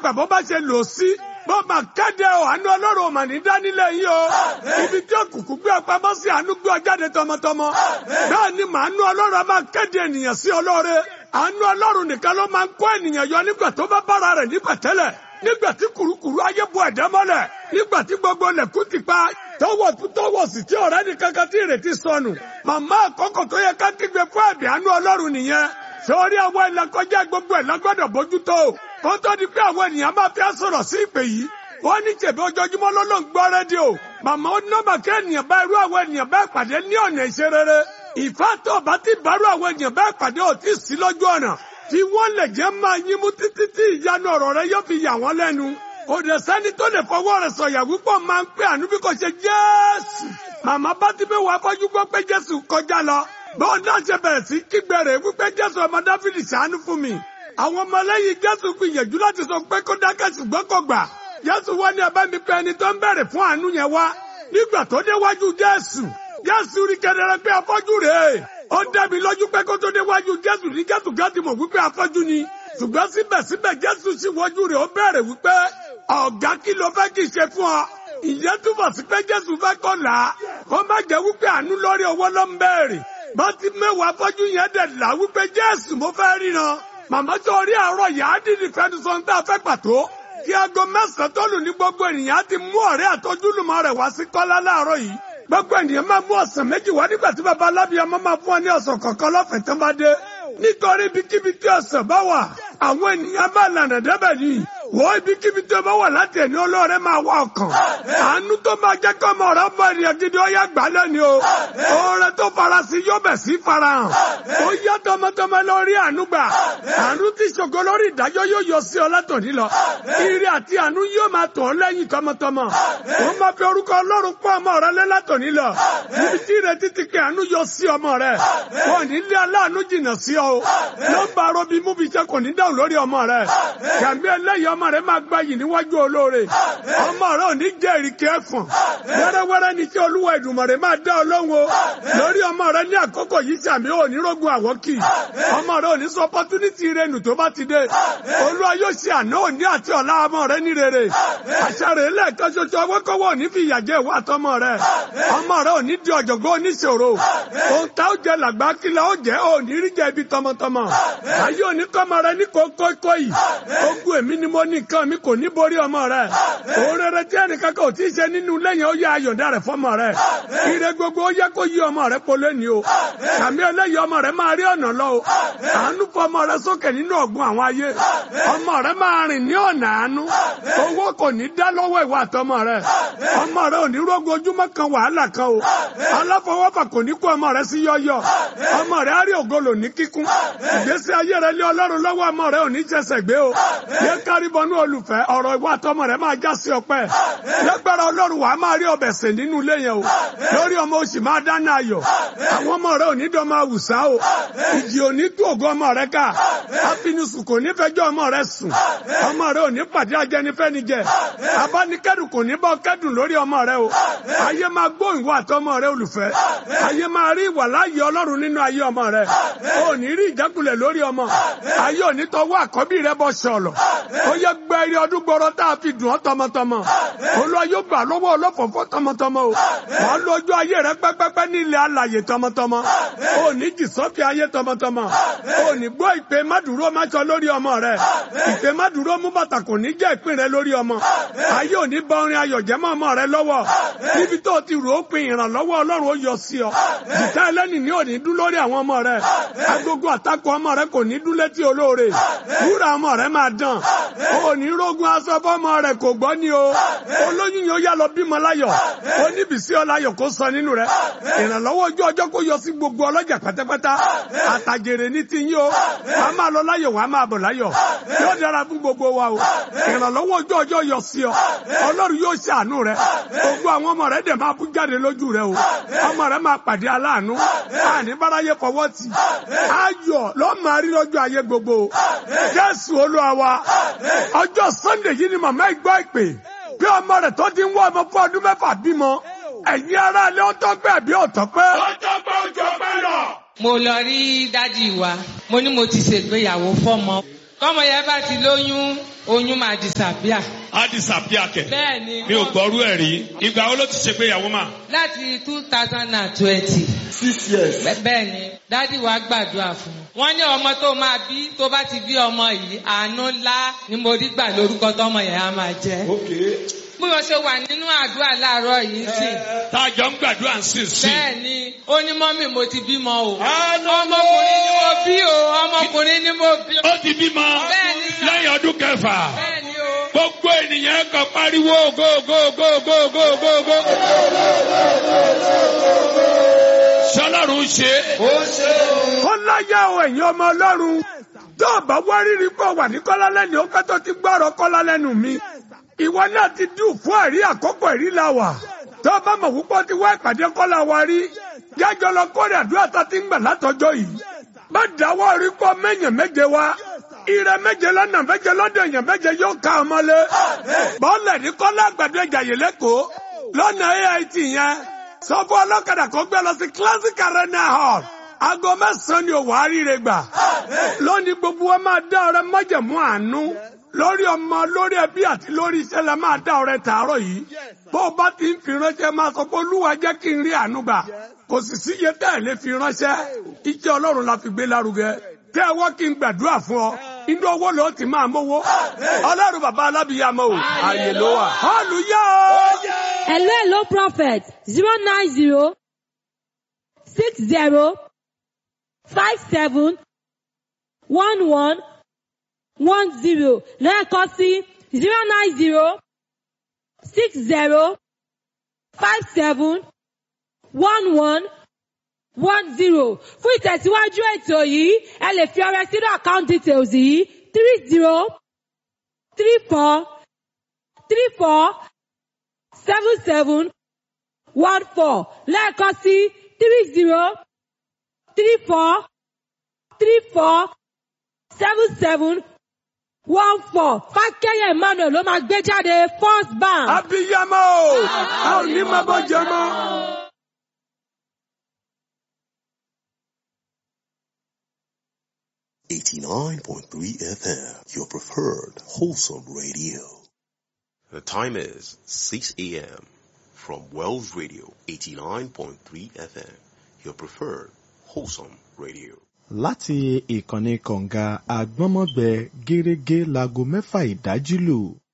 gbà bó bá ṣe lò sí. Bó máa kéde o, àánú Ọlọ́run ò mà ní dánilẹ̀ yìí o. Ibi tí òkùnkùn gbé ọpamọ́ sí àánú gbé ọ jáde tọmọtọmọ. Bẹ́ẹ̀ ni màánú Ọlọ́run á máa kéde ènìyàn sí olóore. Àánú Ọlọ́run nìkan ló máa ń kó ènìyàn yọ nígbà tó bá bára rẹ̀ nígbà tẹ́lẹ̀. Nígbà tí kùrukùru ayé bu ẹ̀dá mọ́lẹ̀. Nígbà tí gbogbo lẹ̀kùn ti pa. Tọwọ́ sí tí ọ̀rẹ́ nìkan kan tí ìrètí sọnù. Màmá àkọ́kọ́ tó yẹ ká kígbe fún ẹ̀bì àánú Ọlọ́run nìyẹn. Sórí àwọn ìlàkọjá gbogbo ẹ̀ lọ́gbọ́dọ̀ bójútó. Kó tó di pé àwọn ènìyàn máa fi sọ̀rọ̀ sí ìpè yìí. Wọ́n ní ṣèbí ojoojúmọ́ ló ń gbọ́ rédíò. Màmá ó nọ́mbà kí ènìyàn bá irú àwọn ènìyàn bẹ́ẹ̀ pàdé ní ọ̀nà ìṣerere. Ìfá tó bá ti bárú àwọn ènìyàn bẹ́ẹ̀ pàdé ò tí ì sí lójú ọ̀nà. Tí wọ́n lè jẹ́ máa yín mú títí tí ìyanu ọ̀rọ̀ rẹ yóò fi yà wọ́n lẹ́nu. Kò dẹ̀ sẹ́ni tó lè fọwọ́ rẹ̀ sọ̀yà wípé máa ń pè àánú bí kò ṣe Jésù. Màmá bá ti bẹ́ wà fọ́jú gbọ́ pé Jésù kọjá lọ. Bọ́ọ̀ náà ṣe bẹ̀rẹ̀ sí kígbe rẹ̀ wípé Jésù ọmọ Dáfídì ṣàánú fún mi. Àwọn ọmọlẹ́yìn Jésù gbìyànjú láti sọ pé kó dákẹ́ ṣùgbọ́n kò gbà. Jésù wá ní ẹ̀bá mi pé ẹni tó ń bẹ̀rẹ̀ fún àánú yẹn wá. Nígbà tó déwájú Jésù, Jésù rí kedere pé afọ́jú rèé. Ó dẹ́bi lójú pé kó tó déwájú Jésù ní Jésù gẹ́tì mọ̀ wípé afọ́jú ni. Ṣùgbọ́n síbẹ̀síbẹ̀ Jésù sì wọ́jú rẹ̀ ó bẹ̀rẹ̀ wípé ọ̀gá kí ló fẹ́ kí ṣe fún ọ. Ìyẹn túbọ̀ sí pé Jésù fẹ́ kọ́ là á. Kó má jẹ́ wípé àánú lórí owó ló ń bẹ̀rẹ̀. Bá ti mẹ́wàá afọ́jú yẹn dẹ̀ là wípé Jésù mo fẹ́ ríran. Màmá tó rí àárọ̀ yà á dìdì fẹ́ni sọ tá a fẹ́ pàtó. Kí aago 9 tó lù ní gbogbo ènìyàn á ti mú ọ̀rẹ́ àtọ́júlùmọ̀ rẹ̀ wá sí Kọ́lá láàárọ̀ yìí. Gbogbo ènìyàn máa mú ọ̀sán méjì wá nígbà tí bàbá alábìyamọ máa fún ọ ní ọ̀sán kọ̀ọ̀kan lọ́fẹ̀ẹ́ tán bá dé. Nítorí ibikíbi tí ọ̀sán bá wà, àwọn ènìyàn máa lànà débẹ̀ yìí. Wọ́n ibikíbi tí ó bá wà láti ẹni olóore máa wá ọkàn. Àánú tó máa jẹ́ kọ́ ọmọ ọ̀rọ̀ bọ̀ ènìyàn gidi ó yá gbà lẹ́ni o. Oore tó farasí yóò bẹ̀ sí farahàn. Ó yá tọmọtọmọ lórí àánú gbà. Àánú tí ṣògo lórí ìdájọ́ yóò yọ sí ọ látòní lọ. Ire àti àánú yóò máa tọ̀ ọ́ lẹ́yìn tọmọtọmọ. Wọ́n máa fi orúkọ Ọlọ́run pọ́ ọmọ rẹ lé látòní lọ. Níbi tí ìrètí ti kẹ́ àánú yọ sí ọmọ rẹ. Wọ́n ní ilé aláàánú jìnnà sí ọ. Nọ́mbà arobi mú fi jẹ́ kò ní dáhùn lórí ọmọ rẹ. Gàmí ẹlẹ́yìn ọmọ rẹ máa gbayì níwájú olóore. Ọmọ rẹ ò ní jẹ́ ìrìkẹ́ ẹ̀fọ̀n. Wẹ́rẹ́wẹ́rẹ́ ni kí Olúwa Èdùmàrè máa dá ọ lóhùn o. Lórí ọmọ rẹ ní àkókò yìí sàmì ò ní rógun àwọ́kì. Ọmọ rẹ ò ní sọ opportunity rẹ nù tó bá ti dé. Olúwa yóò ṣe àná òní àti ọ̀la ọmọ rẹ ní rere. Àṣà rẹ̀ lẹ́ẹ̀kan ṣoṣo ọwọ́kọ́wọ́ ò ní fi ìyà jẹ ìwọ àtọmọ rẹ. Ọmọ rẹ ò ní di ọ̀jọ̀gbọ́n oníṣòro. Ohun tá ó jẹ làgbá kílà ó jẹ́ ò ní rí jẹ ibi tọmọtọmọ. Ayé òní kọ́mọ rẹ ní kókó yìí. Ogun èmi ni mo ní nǹkan mi kò ní borí ọmọ rẹ. Òrèrè tí ẹnìkan kò tí ì ṣe nínú lẹ́yìn ó yẹ ayọ̀dá rẹ̀ fọmọ rẹ. Ire gbogbo ó yẹ kó yí ọmọ rẹ polé ni o. Àmì ẹlẹ́yìn ọmọ rẹ máa rí ọ̀nà lọ o. Àánú fọmọ rẹ sókè nínú ọ̀gbun àwọn ayé. Ọmọ rẹ máa rìn ní ọ̀nà àánú. Owó kò ní dá lọ́wọ́ ìwà àtọmọ rẹ. Ọmọ rẹ ò ní rógun ojúmọ́ kan wàhálà kan o. Aláfọwọ́fà kò ní kó ọmọ rẹ sí yọ́yọ́. Ọmọ rẹ á rí ògolo ní kíkún. Ìgbésí ayé rẹ lé Ọlọ́run lọ́wọ́ ọmọ rẹ ò ní jẹsẹ̀ gbé o. Yẹ kárí bọnú olùfẹ́ ọ̀rọ̀ ìwà àtọmọ rẹ máa já sí ọpẹ́. Lágbára Ọlọ́run wàá máa rí ọbẹ̀ sè nínú ilé yẹn o. Lórí ọmọ oṣù máa dáná ayọ̀. Àwọn ọmọ rẹ ò ní dán máa wùsà o. Ìjì ò ní tú ògo ọmọ rẹ ká. Àfinusùn kò ní fẹjọ́ ọmọ rẹ sùn. Ọmọ rẹ ò ní pàdé ajẹnifẹ́nijẹ. Abánikẹ́dùn kò ní bọ́ kẹ́dùn lórí ọmọ rẹ o. Ayé máa gbóhùn ìwà àtọmọ rẹ olùfẹ́. Ayé máa rí ìwà láàyè Ọlọ́run nínú ayé ọmọ rẹ. Ò ní rí ìjákulẹ̀ lórí ọmọ. Ayé ò ní tọwọ́ àkọ́bí rẹ bọ́ ṣọ̀lọ̀. Ó yẹ gbẹ́rẹ́ ọdún gbọ́rọ̀ tá a fi dùn ọ́ tọmọtọmọ. Olúwa yóò gbà lọ́wọ́ ọlọ́fọ̀fọ́ tọmọtọmọ o. Wàá lójú ayé rẹ pẹ́pẹ́pẹ́ ní ilẹ̀ alàyè tọmọtọmọ. Ò ní jì sọ́fì ayé tọmọtọmọ. Ò ní gbọ́ ìpè mádùúró máṣọ lórí ọmọ rẹ. Ìpè mádùúró mú bàtà kò ní jẹ́ ìpín rẹ lórí ọmọ. Ayé ò ní bá orin ayọ̀ jẹ́ mọ́ ọmọ rẹ lọ́wọ́. Níbi tó ti rò ó pin ìrànlọ́wọ́ Ọlọ́run ó yọ sí ọ. Jìtá ẹlẹ́ni ní ò ní dún lórí àwọn ọmọ rẹ. Agogo àtakò ọmọ rẹ kò ní dún létí olóore. Wúrà ọmọ rẹ máa dán. Ò ní rógun aṣọ fọ́mọ rẹ kò gbọ́ ni o. Olóyún yóò yá lọ bímọ láyọ̀. Oníbìsí ọláyọ̀ kó sọ nínú rẹ. Ìrànlọ́wọ́ ojú ọjọ́ kó yọ sí gbogbo ọlọ́jà pátápátá. Àtàjèrè ní ti yín o. Wàá máa lọ láyọ̀ wàá máa bọ̀ láyọ̀. Yóò dára fún gbogbo wa o. Ìrànlọ́wọ́ ojú ọjọ́ yọ sí ọ. Ọlọ́run yóò ṣàánú rẹ. Gbogbo àwọn ọmọ rẹ dẹ̀ máa bú jáde lójú rẹ o. Ọmọ rẹ máa pàdé aláàánú. Àní báráyé fọwọ́ tì. Ayọ̀ ló máa rí lọ́jọ́ ayé gbogbo. Jésù Olúwa wa. Ọjọ́ Sunday yìí ni màmá ìgbọ́ ìpè. Bí ọmọ rẹ̀ tó ti ń wá ọmọ fún ọdún 6 bímọ. Ẹ̀yin ará ilé ó tọ́pẹ́ àbí ó tọ́pẹ́? Ó tọ́pẹ́ ojú ọpẹ́ lọ. Mo lọ rí dádì wa. Mo ní mo ti ṣègbéyàwó fọ́mọ. Kọ́mọ yẹn bá ti lóyún, oyún máa disappear. Á disappear kẹ̀. Bẹ́ẹ̀ni. Mi ò gbọ́rú ẹ̀ rí. Ìgbà wo ló ti ṣègbéyàwó mà? Láti 2020. 6 years. Bẹ́ẹ̀ni, dádì wa gbàdúrà fún un. Wọ́n ní ọmọ tó máa bí tó bá ti bí ọmọ yìí, àánú ńlá ni mo rí gbà lórúkọ tọ́mọ yẹn á máa jẹ́. Okay. Bí wọ́n ṣe wà nínú àdúrà láàárọ̀ yìí sí. Tá a jọ ń gbàdúrà sí. Bẹ́ẹ̀ni, ó ní mọ́mì mo ti bímọ o. Ọmọkùnrin ni mo bí o, ọmọkùnrin ni mo bí o. Ó ti bímọ lẹ́yìn ọdún kẹfà. Bẹ́ẹ̀ni o. Gbogbo ènìyàn kan pariwo go go go go go go go. Ṣọlọ́run ṣe. Ó ṣe o. Kọ́láyà o ẹ̀yin ọmọ Ọlọ́run. Tó o bá wá rírí pọ̀ wà ní Kọ́lá lẹ́nu ó kẹ́tọ́ ti gbọ́rọ̀ Kọ́lá lẹ́nu mi. Ìwọ náà ti dùn fún ẹ̀rí àkókò ẹ̀rí la wà. Tó o bá mọ̀ púpọ̀ ti wá ìpàdé Kọ́lá wa rí. Jájọ lọ kórè àdúrà tá ti ń gbà látọjọ́ yìí. Má dáwọ́ rí pọ̀ mẹ́yàn méje wa. Ire méje lọ́nà méje lọ́dọ̀ èèyàn méje yóò ká ọmọlé. Bọ́ọ̀lẹ̀ ní Kọ́lá àgbàdo Ìjàyè lẹ́kọ̀ọ́. Lọ́nà AIT yẹn. Sọ fún ọlọ́kadà kó gbé lọ sí Classic Arena Hall. Aago 9 ni òwò àríire gbà. Lónìí gbogbo wa máa dá ọrẹ májẹ̀mú àánú. Lórí ọmọ, lórí ẹbí àti lórí iṣẹ́ la máa dá ọrẹ tàárọ̀ yìí. Bó o bá ti ń fi ránṣẹ́ máa sọ pé Olúwa jẹ́ kí n rí àánú gbà. Kò sì síye tẹ́ ẹ̀ lè fi ránṣẹ́. Iṣẹ́ Ọlọ́run la fi gbé lárugẹ. Tẹ́ ẹ wọ́n kí n gbàdúrà fún ọ. Inú owó ló ti máa mówó. Ọlọ́run bàbá alábìyamọ o. Àyè ló wà. Hallelujah o. Hello, prophet. 090 60 57 11 10. Lẹ́ẹ̀kan sí 090 60 57 11 10. Fún ìtẹ̀síwájú ètò yìí, ẹ lè fi ọrẹ sínú account details yìí 30 34 34 77 14. Lẹ́ẹ̀kan sí 30 34 34 77 14. Fákẹ́yẹ̀ Emmanuel ló máa gbé jáde First Bank. Abiyamọ o. A ò ní máa bọ́ jẹ mọ́. 89.3 FM, your preferred wholesome radio. The time is 6 a.m. from Wells Radio, 89.3 FM, your preferred wholesome radio. Láti ìkànnì kọ̀ǹga àgbọ́nmọ́gbẹ gẹ́rẹ́gẹ́ láago 6 ìdájí lù.